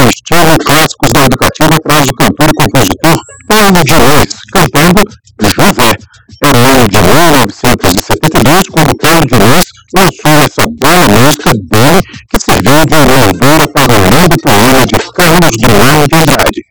estilo clássicos da educativa traz o cantor e compositor Paulo Diniz, cantando Juvé. Era o ano de 1972, quando Paulo Diniz lançou essa bela música dele, que serviu de inovadora para o lindo poema de Carlos Drummond de Andrade.